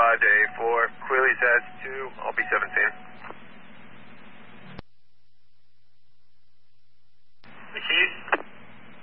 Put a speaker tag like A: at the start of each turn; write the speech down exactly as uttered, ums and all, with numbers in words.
A: five to A four. Quilly's has two. I'll be seventeen.
B: Chief?